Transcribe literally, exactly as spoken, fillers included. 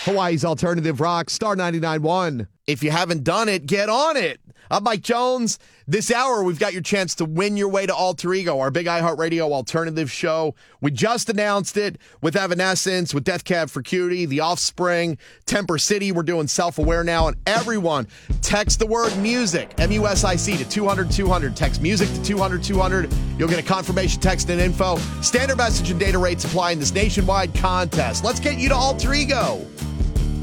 Hawaii's Alternative Rock, Star ninety-nine point one. If you haven't done it, get on it. I'm Mike Jones. This hour, we've got your chance to win your way to Alter Ego, our big iHeartRadio alternative show. We just announced it with Evanescence, with Death Cab for Cutie, The Offspring, Temper City. We're doing Self-Aware now. And everyone, text the word music, M U S I C, to two hundred two hundred. Text music to two hundred two hundred. You'll get a confirmation text and info. Standard message and data rates apply in this nationwide contest. Let's get you to Alter Ego.